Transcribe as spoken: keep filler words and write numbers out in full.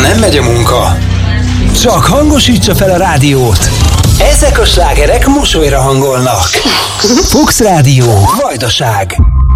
nem megy a munka, csak hangosítsa fel a rádiót. Ezek a slágerek mosolyra hangolnak. Fox Rádió, Vajdaság.